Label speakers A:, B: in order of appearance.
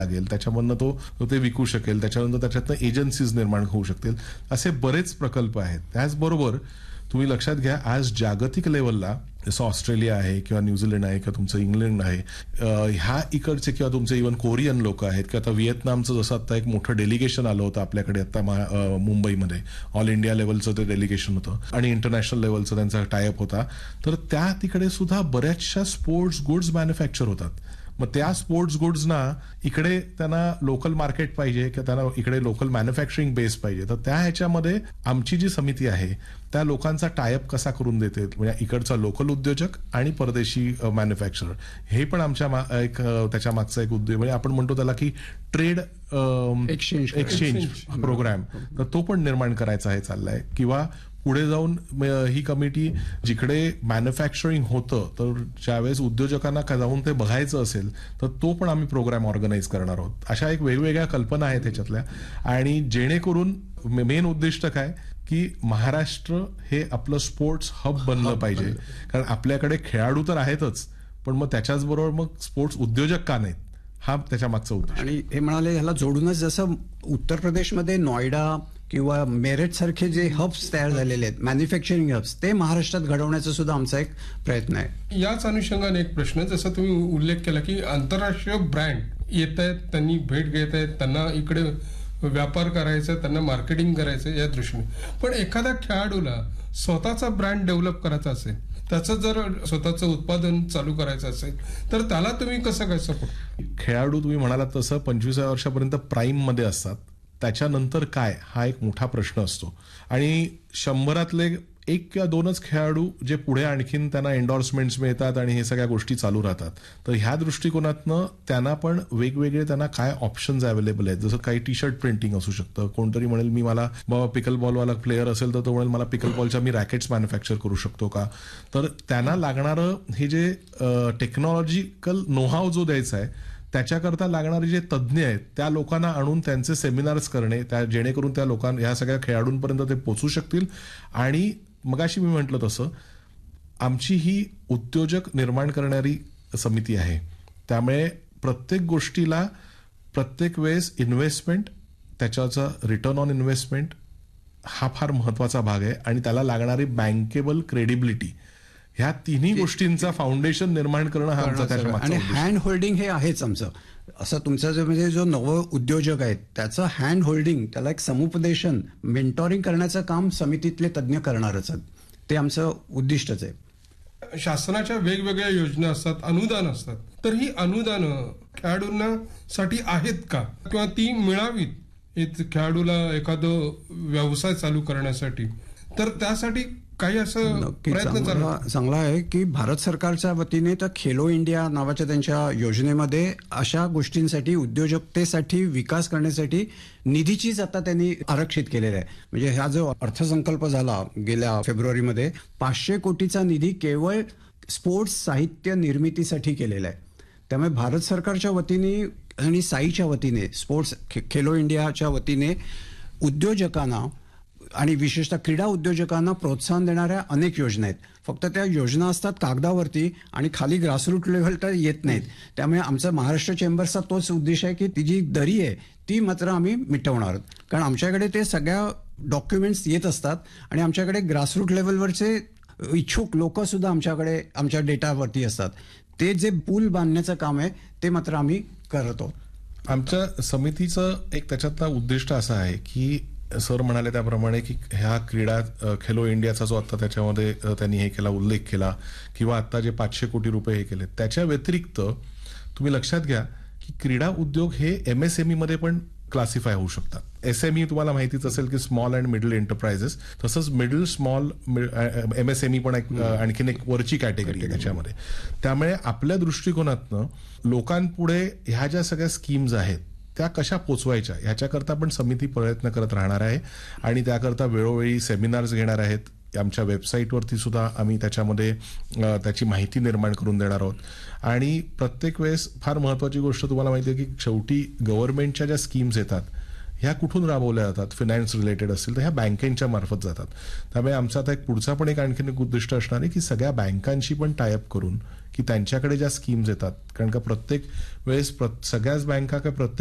A: लागेल, त्याच्यामधनं तो ते विकू शकेल, त्याच्यानंतर त्याच्यातनं एजन्सीज निर्माण होऊ शकतील. असे बरेच प्रकल्प आहेत. त्याचबरोबर तुम्ही लक्षात घ्या, आज जागतिक लेवलला जसं ऑस्ट्रेलिया आहे किंवा न्यूझीलंड आहे किंवा तुमचं इंग्लंड आहे, ह्या इकडचे किंवा तुमचे इव्हन कोरियन लोक आहेत किंवा आता व्हिएतनामचं जसं आता एक मोठं डेलिगेशन आलं होतं आपल्याकडे आता मुंबईमध्ये, ऑल इंडिया लेवलचं ते डेलिगेशन होतं आणि इंटरनॅशनल लेवलचं त्यांचा टायअप होता. तर त्या तिकडे सुद्धा बऱ्याचशा स्पोर्ट्स गुड्स मॅन्युफॅक्चर होतात. मग त्या स्पोर्ट्स गुड्सना इकडे त्यांना लोकल मार्केट पाहिजे किंवा त्यांना इकडे लोकल मॅन्युफॅक्चरिंग बेस पाहिजे. तर त्या ह्याच्यामध्ये आमची जी समिती आहे त्या लोकांचा टायअप कसा करून देते, म्हणजे इकडचा लोकल उद्योजक आणि परदेशी मॅन्युफॅक्चरर, हे पण आमच्या एक त्याच्या मागचा एक उद्योग, म्हणजे आपण म्हणतो त्याला की ट्रेड एक्सचेंज प्रोग्राम, तर तो पण निर्माण करायचा आहे चाललाय. किंवा पुढे जाऊन ही कमिटी जिकडे मॅन्युफॅक्चरिंग होतं तर ज्यावेळेस उद्योजकांना जाऊन ते बघायचं असेल तर तो पण आम्ही प्रोग्राम ऑर्गनाईज करणार आहोत. अशा एक वेगवेगळ्या कल्पना आहेत त्याच्यातल्या. आणि जेणेकरून मेन उद्दिष्ट काय की महाराष्ट्र हे आपलं स्पोर्ट्स हब बनलं पाहिजे. कारण आपल्याकडे खेळाडू तर आहेतच, पण मग त्याच्याच बरोबर मग स्पोर्ट्स उद्योजक का नाहीत, हा त्याच्या मागचा उद्देश.
B: आणि हे म्हणाले ह्याला जोडूनच जसं उत्तर प्रदेशमध्ये नोएडा किंवा मेरठ सारखे जे हब्स तयार झालेले आहेत, मॅन्युफॅक्चरिंग हब्स, ते महाराष्ट्रात घडवण्याचा सुद्धा आमचा एक प्रयत्न आहे.
C: याच अनुषंगाने एक प्रश्न, जसा तुम्ही उल्लेख केला की आंतरराष्ट्रीय ब्रँड येत आहेत, त्यांनी भेट घेत आहेत, त्यांना इकडे व्यापार करायचा, त्यांना मार्केटिंग करायचं या दृष्टीने. पण एखाद्या खेळाडूला स्वतःचा ब्रँड डेव्हलप करायचा असेल, त्याचं जर स्वतःचं उत्पादन चालू करायचं असेल तर त्याला तुम्ही कसं काय सपोर्ट?
A: खेळाडू तुम्ही म्हणालात तसं 25व्या वर्षापर्यंत प्राईम मध्ये असतात. त्याच्यानंतर काय, हा एक मोठा प्रश्न असतो. आणि 100तले 1 किंवा 2च खेळाडू जे पुढे आणखीन त्यांना एन्डॉर्समेंट्स मिळतात आणि हे सगळ्या गोष्टी चालू राहतात. तर ह्या दृष्टिकोनातनं त्यांना पण वेगवेगळे त्यांना काय ऑप्शन्स अवेलेबल आहेत. जसं काही टी शर्ट प्रिंटिंग असू शकतं, कोणतरी म्हणेल मी मला बाबा पिकल बॉलवाला प्लेअर असेल तर तो म्हणेल मला पिकल बॉलच्या मी रॅकेट्स मॅन्युफॅक्चर करू शकतो का. तर त्यांना लागणारं हे जे टेक्नॉलॉजिकल नोहाव जो द्यायचा आहे त्याच्याकरता लागणारे जे तज्ज्ञ आहेत त्या लोकांना आणून त्यांचे सेमिनार्स करणे, त्या जेणेकरून त्या लोकांना, ह्या सगळ्या खेळाडूंपर्यंत ते पोचू शकतील. आणि मगाशी मी म्हटलं तसं आमची ही उद्योजक निर्माण करणारी समिती आहे. त्यामुळे प्रत्येक गोष्टीला प्रत्येक वेळेस इन्व्हेस्टमेंट, त्याच्याचा रिटर्न ऑन इन्व्हेस्टमेंट हा फार महत्वाचा भाग आहे. आणि त्याला लागणारी बँकेबल क्रेडिबिलिटी, ह्या तिन्ही गोष्टींचा फाउंडेशन निर्माण करणं हा आमचा त्याच्या मागचा
B: आणि हँड होल्डिंग हे आहेच आमचं. असं तुमचं जे म्हणजे जो नव उद्योजक आहेत त्याचं हँड होल्डिंग, त्याला एक समुपदेशन, मेंटॉरिंग करण्याचं काम समितीतले तज्ज्ञ करणारच आहेत. ते आमचं उद्दिष्टच आहे.
C: शासनाच्या वेगवेगळ्या योजना असतात, अनुदान असतात, तर ही अनुदानं खेळाडूंना साठी आहेत का, किंवा ती मिळावीत खेळाडूला एखादं व्यवसाय चालू करण्यासाठी, तर त्यासाठी काही असं प्रयत्न
B: चांगला आहे की भारत सरकारच्या वतीने तर खेलो इंडिया नावाच्या त्यांच्या योजनेमध्ये अशा गोष्टींसाठी, उद्योजकतेसाठी, विकास करण्यासाठी निधीचीच आता त्यांनी आरक्षित केलेला आहे. म्हणजे हा जो अर्थसंकल्प झाला गेल्या फेब्रुवारीमध्ये, 500 कोटीचा निधी केवळ स्पोर्ट्स साहित्य निर्मितीसाठी केलेला आहे. त्यामुळे भारत सरकारच्या वतीने आणि साईच्या वतीने, स्पोर्ट्स खेलो इंडियाच्या वतीने उद्योजकांना आणि विशेषतः क्रीडा उद्योजकांना प्रोत्साहन देणाऱ्या अनेक योजना आहेत. फक्त त्या योजना असतात कागदावरती आणि खाली ग्रासरूट लेव्हल तर येत नाहीत. त्यामुळे आमचा महाराष्ट्र चेंबर्सचा तोच उद्देश आहे की ती जी दरी आहे ती मात्र आम्ही मिटवणार आहोत. कारण आमच्याकडे ते सगळ्या डॉक्युमेंट्स येत असतात आणि आमच्याकडे ग्रासरूट लेव्हलवरचे इच्छुक लोक सुद्धा आमच्याकडे आमच्या डेटावरती असतात. ते जे पूल बांधण्याचं काम आहे ते मात्र आम्ही करतो.
A: आमच्या समितीचं एक त्याच्यातला उद्दिष्ट असं आहे की सर म्हणाले त्याप्रमाणे की ह्या क्रीडा खेलो इंडियाचा जो आता त्याच्यामध्ये त्यांनी हे केला, उल्लेख केला, किंवा आता जे 500 कोटी रुपये हे केले, त्याच्या व्यतिरिक्त तुम्ही लक्षात घ्या की क्रीडा उद्योग हे MSME मध्ये पण क्लासिफाय होऊ शकतात. SME तुम्हाला माहितीच असेल की स्मॉल अँड मिडल एंटरप्राइजेस, तसंच मिडल स्मॉल MSME पण एक आणखीन एक वरची कॅटेगरी आहे त्याच्यामध्ये. त्यामुळे आपल्या दृष्टिकोनातनं लोकांपुढे ह्या ज्या सगळ्या स्कीम्स आहेत त्या कशा पोचवायच्या ह्याच्याकरता पण समिती प्रयत्न करत राहणार आहे. आणि त्याकरता वेळोवेळी सेमिनार्स घेणार आहेत. आमच्या वेबसाईटवरती सुद्धा आम्ही त्याच्यामध्ये त्याची माहिती निर्माण करून देणार आहोत. आणि प्रत्येक वेळेस फार महत्वाची गोष्ट तुम्हाला माहिती आहे की शेवटी गव्हर्नमेंटच्या ज्या स्कीम्स येतात ह्या कुठून राबवल्या जातात, फिनान्स रिलेटेड असतील तर ह्या बँकेच्या मार्फत जातात. त्यामुळे आमचा आता एक पुढचा पण एक आणखीन एक उद्दिष्ट असणार आहे की सगळ्या बँकांशी पण टायअप करून की त्यांच्याकडे ज्या स्कीम्स येतात, कारण का प्रत्येक वेळेस सगळ्याच बँका काय प्रत्येक